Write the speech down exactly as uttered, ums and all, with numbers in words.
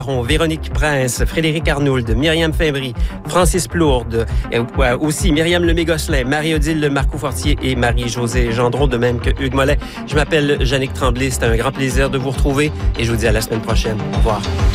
Véronique Prince, Frédéric Arnould, Myriam Fimbry, Francis Plourde, et aussi Myriam Lemay-Gosselin, Marie-Odile Marcoux-Fortier et Marie-Josée Gendron, de même que Hugues Mollet. Je m'appelle Jannick Tremblay. C'est un grand plaisir de vous retrouver et je vous dis à la semaine prochaine. Au revoir.